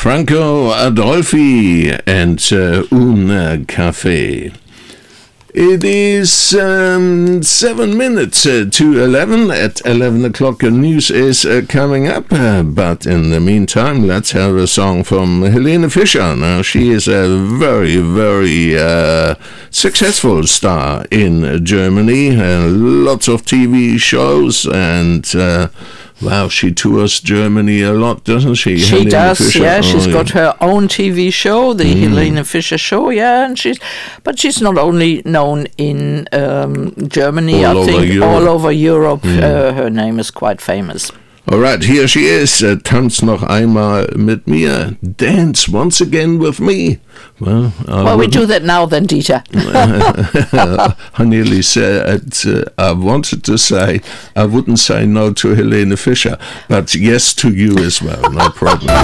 Franco Adolfi and Un Café. It is 7 minutes to 11. At 11 o'clock, news is coming up. But in the meantime, let's have a song from Helene Fischer. Now, she is a very, very successful star in Germany. Lots of TV shows and... wow, she tours Germany a lot, doesn't she? She Helene does, Fischer? yeah. She's got her own TV show, the Helene Fischer Show, yeah. And she's not only known in Germany, All I over think Europe. all over Europe. Her name is quite famous. All right, here she is. Tanz noch einmal mit mir. Dance once again with me. Well, we do that now then, Dieter. I nearly said, I wanted to say, I wouldn't say no to Helene Fischer, but yes to you as well, no problem.